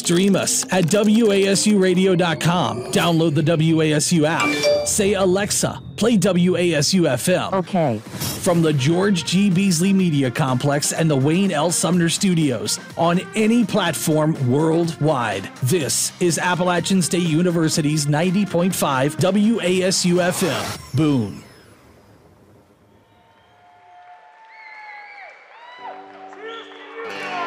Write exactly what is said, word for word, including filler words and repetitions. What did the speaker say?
Stream us at W A S U radio dot com. Download the W A S U app. Say, Alexa, play W A S U F M. Okay. From the George G. Beasley Media Complex and the Wayne L. Sumner Studios on any platform worldwide. This is Appalachian State University's ninety point five W A S U F M. Boom.